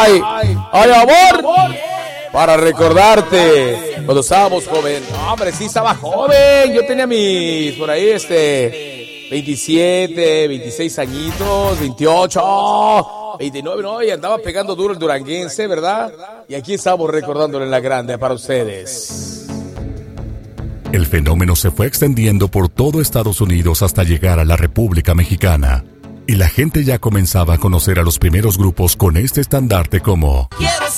Ay, amor. Para recordarte, cuando estábamos joven. No, hombre, sí estaba joven. Yo tenía mis, por ahí, 27, 26 añitos, 28, 29, no, y andaba pegando duro el duranguense, ¿verdad? Y aquí estamos recordándolo en la grande para ustedes. El fenómeno se fue extendiendo por todo Estados Unidos hasta llegar a la República Mexicana. Y la gente ya comenzaba a conocer a los primeros grupos con este estandarte como...